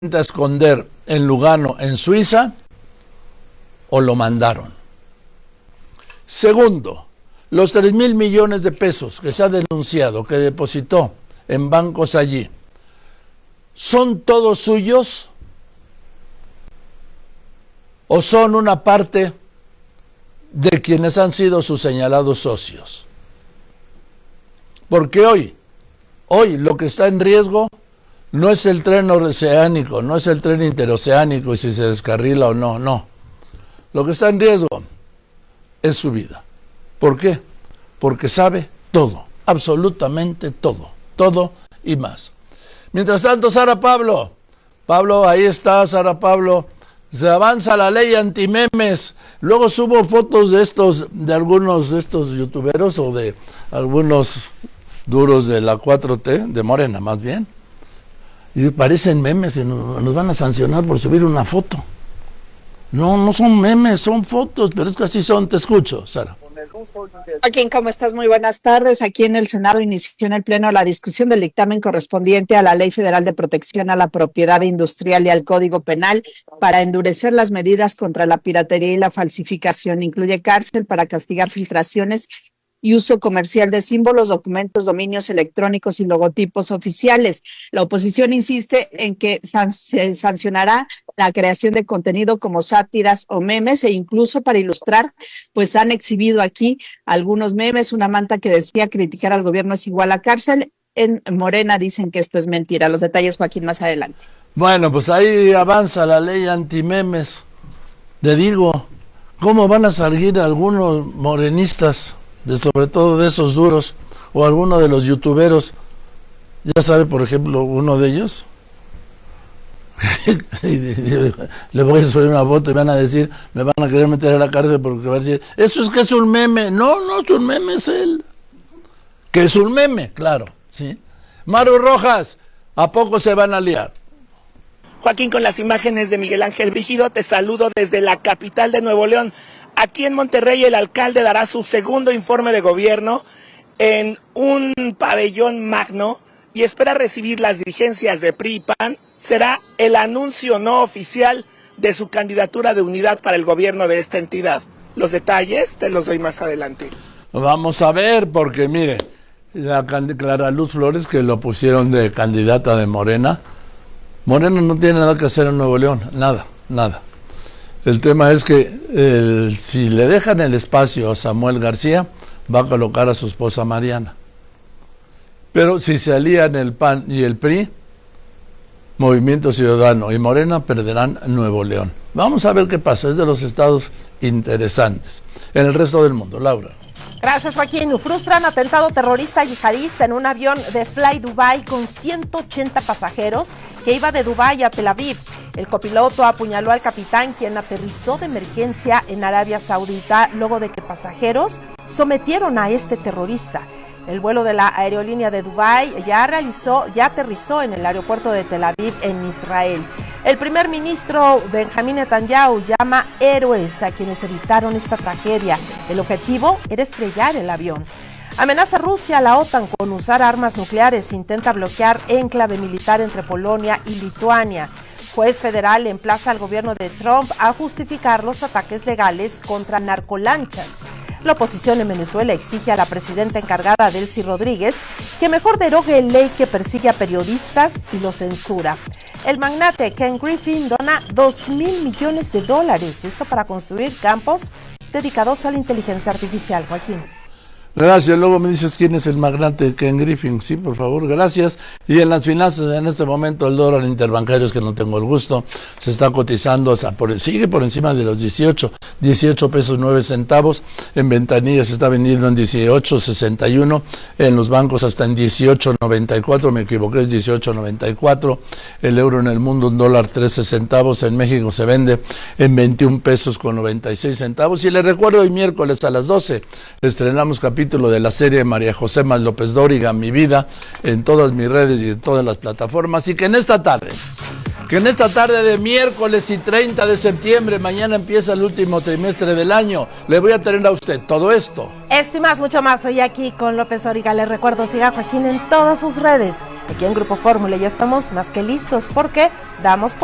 a esconder en Lugano, en Suiza, o lo mandaron. Segundo, los 3,000 millones de pesos que se ha denunciado, que depositó en bancos allí, ¿son todos suyos o son una parte de quienes han sido sus señalados socios? Porque hoy lo que está en riesgo no es el tren oceánico, no es el tren interoceánico y si se descarrila o no, no. Lo que está en riesgo es su vida. ¿Por qué? Porque sabe todo, absolutamente todo, todo y más. Mientras tanto, Sara Pablo, ahí está Sara Pablo, se avanza la ley antimemes. Luego subo fotos de algunos de estos youtuberos o de algunos duros de la 4T, de Morena más bien. Y parecen memes y nos van a sancionar por subir una foto. No son memes, son fotos, pero es que así son. Te escucho, Sara. Joaquín, ¿cómo estás? Muy buenas tardes. Aquí en el Senado inició en el Pleno la discusión del dictamen correspondiente a la Ley Federal de Protección a la Propiedad Industrial y al Código Penal para endurecer las medidas contra la piratería y la falsificación. Incluye cárcel para castigar filtraciones y uso comercial de símbolos, documentos, dominios electrónicos y logotipos oficiales. La oposición insiste en que se sancionará la creación de contenido como sátiras o memes e incluso para ilustrar, pues han exhibido aquí algunos memes, una manta que decía criticar al gobierno es igual a cárcel. En Morena dicen que esto es mentira. Los detalles, Joaquín, más adelante. Bueno, pues ahí avanza la ley antimemes. Te digo, ¿cómo van a salir algunos morenistas, sobre todo de esos duros, o alguno de los youtuberos? Ya sabe, por ejemplo, uno de ellos. Le voy a subir una foto y van a decir, me van a querer meter a la cárcel porque va a decir, eso es que es un meme. No es un meme, es él. Que es un meme, claro, ¿sí? Maru Rojas, ¿a poco se van a liar? Joaquín, con las imágenes de Miguel Ángel Brígido, te saludo desde la capital de Nuevo León. Aquí en Monterrey el alcalde dará su segundo informe de gobierno en un pabellón magno y espera recibir las dirigencias de PRI y PAN. Será el anuncio no oficial de su candidatura de unidad para el gobierno de esta entidad. Los detalles te los doy más adelante. Vamos a ver, porque mire, la Clara Luz Flores, que lo pusieron de candidata de Morena no tiene nada que hacer en Nuevo León, nada. El tema es que si le dejan el espacio a Samuel García, va a colocar a su esposa Mariana. Pero si se alían el PAN y el PRI, Movimiento Ciudadano y Morena perderán Nuevo León. Vamos a ver qué pasa, es de los estados interesantes. En el resto del mundo, Laura. Gracias, Joaquín. Frustran atentado terrorista yihadista en un avión de Fly Dubai con 180 pasajeros que iba de Dubái a Tel Aviv. El copiloto apuñaló al capitán, quien aterrizó de emergencia en Arabia Saudita luego de que pasajeros sometieron a este terrorista. El vuelo de la aerolínea de Dubái ya aterrizó en el aeropuerto de Tel Aviv, en Israel. El primer ministro Benjamín Netanyahu llama héroes a quienes evitaron esta tragedia. El objetivo era estrellar el avión. Amenaza Rusia a la OTAN con usar armas nucleares. Intenta bloquear enclave militar entre Polonia y Lituania. Juez federal emplaza al gobierno de Trump a justificar los ataques legales contra narcolanchas. La oposición en Venezuela exige a la presidenta encargada, Delcy Rodríguez, que mejor derogue ley que persigue a periodistas y los censura. El magnate Ken Griffin dona $2,000 millones, esto para construir campos dedicados a la inteligencia artificial. Joaquín. Gracias, luego me dices quién es el magnate Ken Griffin, sí, por favor, gracias. Y en las finanzas, en este momento, el dólar interbancario, es que no tengo el gusto, se está cotizando, sigue por encima de los 18 pesos 9 centavos, en ventanillas se está vendiendo en 18.61, en los bancos hasta en 18.94, me equivoqué, es 18.94, el euro en el mundo, un dólar 13 centavos, en México se vende en 21 pesos con 96 centavos, y les recuerdo, hoy miércoles a las 12, estrenamos capítulo de la serie María José Más López Dóriga, Mi Vida, en todas mis redes y en todas las plataformas, y que en esta tarde de miércoles y 30 de septiembre, mañana empieza el último trimestre del año, le voy a tener a usted todo esto Esto y más, mucho más, hoy aquí con López Dóriga. Les recuerdo, siga a Joaquín en todas sus redes. Aquí en Grupo Fórmula ya estamos más que listos porque damos